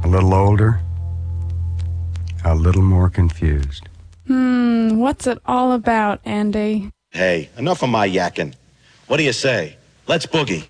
little older, a little more confused. What's it all about, Andy? Hey, enough of my yakking. What do you say? Let's boogie.